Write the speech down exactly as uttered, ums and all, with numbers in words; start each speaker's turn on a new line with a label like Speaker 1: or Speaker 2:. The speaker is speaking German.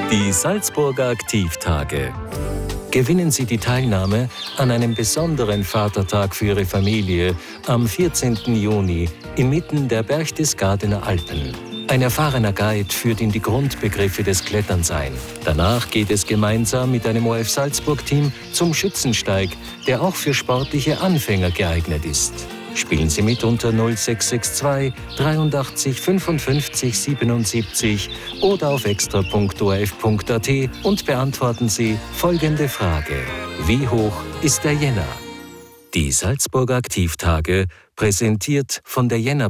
Speaker 1: Die Salzburger Aktivtage. Gewinnen Sie die Teilnahme an einem besonderen Vatertag für Ihre Familie am vierzehnten Juni inmitten der Berchtesgadener Alpen. Ein erfahrener Guide führt in die Grundbegriffe des Kletterns ein. Danach geht es gemeinsam mit einem O F Salzburg-Team zum Schützensteig, der auch für sportliche Anfänger geeignet ist. Spielen Sie mit unter null sechs sechs zwei dreiundachtzig fünfundfünfzig siebenundsiebzig oder auf extra punkt o r f punkt a t und beantworten Sie folgende Frage: Wie hoch ist der Jänner? Die Salzburger Aktivtage, präsentiert von der Jänner